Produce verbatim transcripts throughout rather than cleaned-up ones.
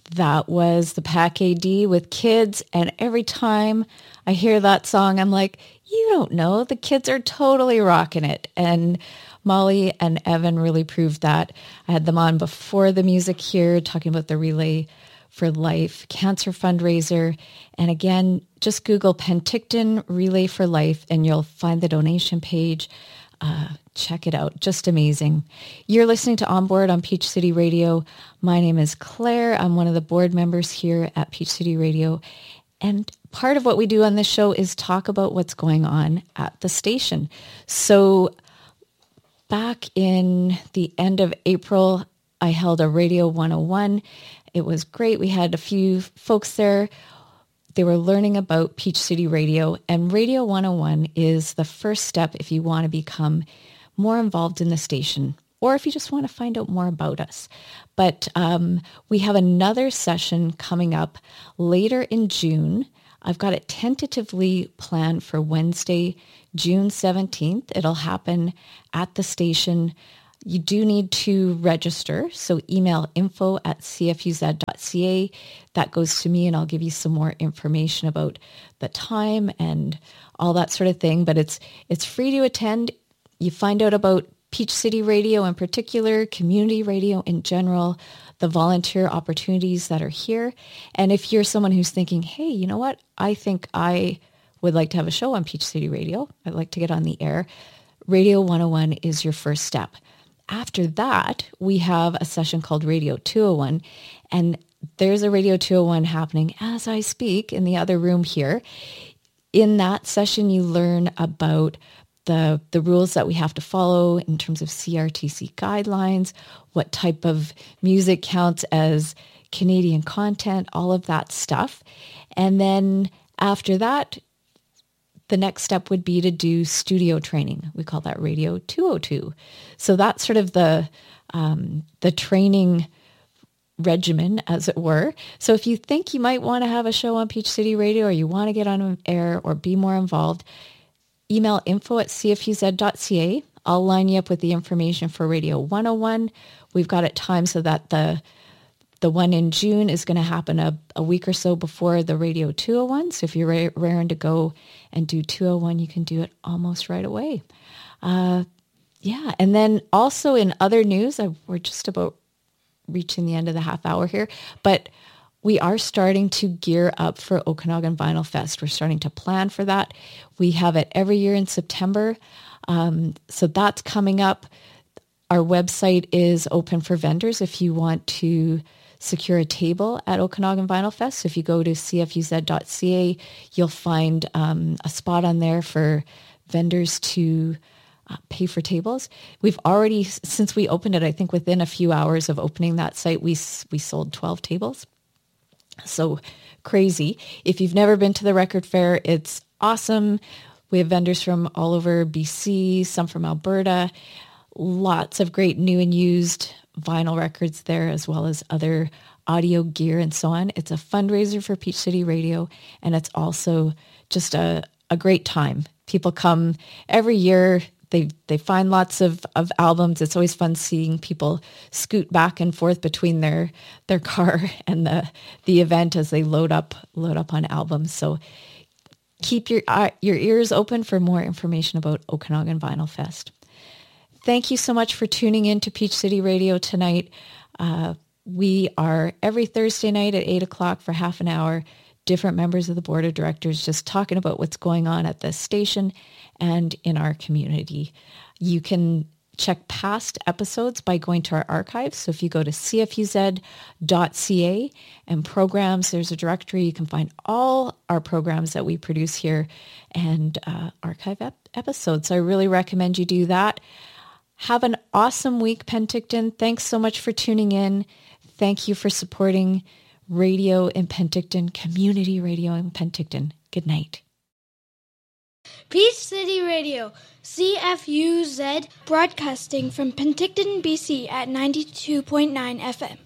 That was the Pack A D with Kids. And every time I hear that song, I'm like, you don't know, the kids are totally rocking it. And Molly and Evan really proved that. I had them on before the music here, talking about the Relay for Life cancer fundraiser. And again, just Google Penticton Relay for Life and you'll find the donation page. Uh, check it out. Just amazing. You're listening to On Board on Peach City Radio. My name is Claire. I'm one of the board members here at Peach City Radio. And part of what we do on this show is talk about what's going on at the station. So back in the end of April, I held a Radio one oh one. It was great. We had a few folks there. They were learning about Peach City Radio, and Radio one oh one is the first step if you want to become more involved in the station or if you just want to find out more about us. But um, we have another session coming up later in June. I've got it tentatively planned for Wednesday, June seventeenth. It'll happen at the station. You do need to register, so email info at c f u z dot c a. That goes to me, and I'll give you some more information about the time and all that sort of thing. But it's it's free to attend. You find out about Peach City Radio in particular, community radio in general, the volunteer opportunities that are here. And if you're someone who's thinking, hey, you know what? I think I would like to have a show on Peach City Radio. I'd like to get on the air. Radio one oh one is your first step. After that, we have a session called Radio two oh one, and there's a Radio two oh one happening as I speak in the other room here. In that session, you learn about the, the rules that we have to follow in terms of C R T C guidelines, what type of music counts as Canadian content, all of that stuff. And then after that, the next step would be to do studio training. We call that Radio two oh two. So that's sort of the um, the training regimen, as it were. So if you think you might want to have a show on Peach City Radio or you want to get on air or be more involved, email info at c f u z dot c a. I'll line you up with the information for Radio one oh one. We've got it timed so that the The one in June is going to happen a, a week or so before the Radio two oh one. So if you're ra- raring to go and do two oh one, you can do it almost right away. Uh, yeah. And then also in other news, I, we're just about reaching the end of the half hour here, but we are starting to gear up for Okanagan Vinyl Fest. We're starting to plan for that. We have it every year in September. Um, so that's coming up. Our website is open for vendors if you want to secure a table at Okanagan Vinyl Fest. So if you go to c f u z dot c a, you'll find um, a spot on there for vendors to uh, pay for tables. We've already, since we opened it, I think within a few hours of opening that site, we we sold twelve tables. So crazy. If you've never been to the record fair, it's awesome. We have vendors from all over B C, some from Alberta, lots of great new and used vinyl records there, as well as other audio gear and so on. It's a fundraiser for Peach City Radio, and it's also just a, a great time. People come every year. They they find lots of, of albums. It's always fun seeing people scoot back and forth between their their car and the the event as they load up load up on albums. So keep your uh, your ears open for more information about Okanagan Vinyl Fest. Thank you so much for tuning in to Peach City Radio tonight. Uh, we are every Thursday night at eight o'clock for half an hour, different members of the board of directors just talking about what's going on at the station and in our community. You can check past episodes by going to our archives. So if you go to c f u z dot c a and programs, there's a directory. You can find all our programs that we produce here and uh, archive ep- episodes. So I really recommend you do that. Have an awesome week, Penticton. Thanks so much for tuning in. Thank you for supporting radio in Penticton, community radio in Penticton. Good night. Peach City Radio, C F U Z, broadcasting from Penticton, B C at ninety-two point nine F M.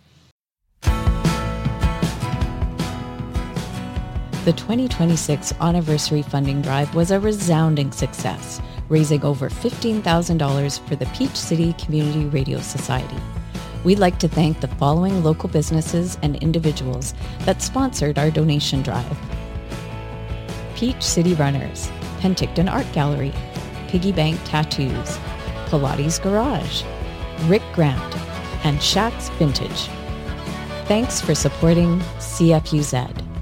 The twenty twenty-six anniversary funding drive was a resounding success, raising over fifteen thousand dollars for the Peach City Community Radio Society. We'd like to thank the following local businesses and individuals that sponsored our donation drive. Peach City Runners, Penticton Art Gallery, Piggy Bank Tattoos, Pilates Garage, Rick Grant, and Shaq's Vintage. Thanks for supporting C F U Z.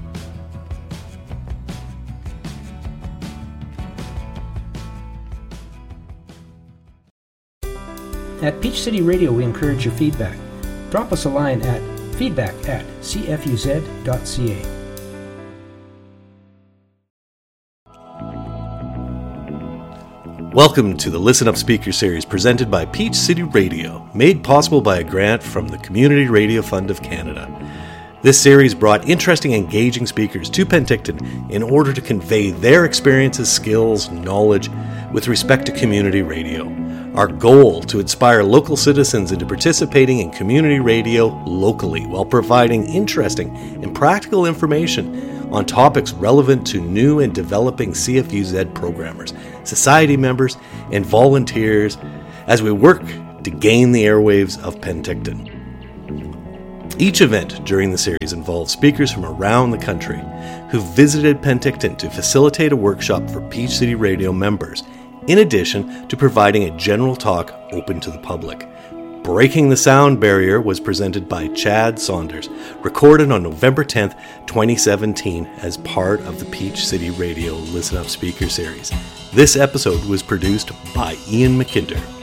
At Peach City Radio, we encourage your feedback. Drop us a line at feedback at c f u z dot c a. Welcome to the Listen Up Speaker Series presented by Peach City Radio, made possible by a grant from the Community Radio Fund of Canada. This series brought interesting, engaging speakers to Penticton in order to convey their experiences, skills, knowledge with respect to community radio. Our goal to inspire local citizens into participating in community radio locally while providing interesting and practical information on topics relevant to new and developing C F U Z programmers, society members, and volunteers as we work to gain the airwaves of Penticton. Each event during the series involves speakers from around the country who visited Penticton to facilitate a workshop for Peach City Radio members, in addition to providing a general talk open to the public. Breaking the Sound Barrier was presented by Chad Saunders, recorded on November tenth, twenty seventeen as part of the Peach City Radio Listen Up Speaker Series. This episode was produced by Ian McKinter.